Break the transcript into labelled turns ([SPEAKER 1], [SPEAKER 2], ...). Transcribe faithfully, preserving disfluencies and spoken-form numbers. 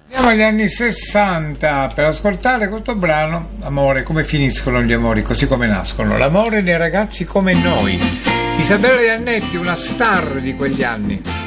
[SPEAKER 1] Andiamo agli anni sessanta per ascoltare questo brano. Amore, come finiscono gli amori, così come nascono. L'amore dei ragazzi come noi. Isabella Iannetti, una star di quegli anni.